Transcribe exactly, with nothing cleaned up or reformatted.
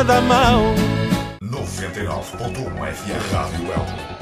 da mão. noventa e nove ponto um F M Rádio Elmo.